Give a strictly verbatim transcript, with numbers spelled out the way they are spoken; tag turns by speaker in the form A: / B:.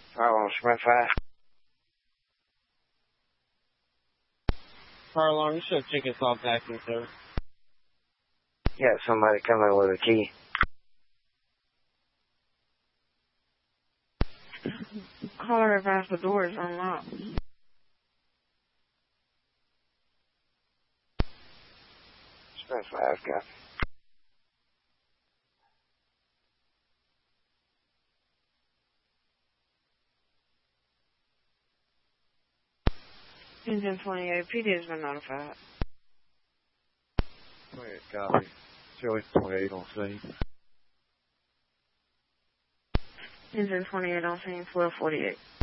A: Fire alarm, Sprint five.
B: Fire alarm, you should have Chickasaw taxi, sir.
A: Yeah, somebody coming with a key.
C: Caller advised the door is unlocked.
A: Sprint five, copy.
C: Engine twenty-eight, P D has been notified.
D: twenty-eight, copy. Joey twenty-eight on scene.
C: Engine twenty-eight on scene, twelve forty-eight.